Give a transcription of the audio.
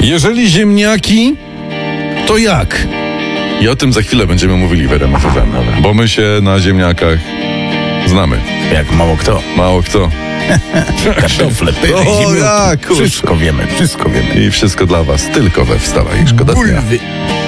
Jeżeli ziemniaki, to jak? I o tym za chwilę będziemy mówili w RMF FM, dobra. bo my się na ziemniakach znamy. Jak mało kto. Mało kto. Kartofle, pyry, O, ziemniaki. ja, kurczę. Wszystko wiemy. I wszystko dla was tylko we Wstawaj, szkoda dnia. Bulwy.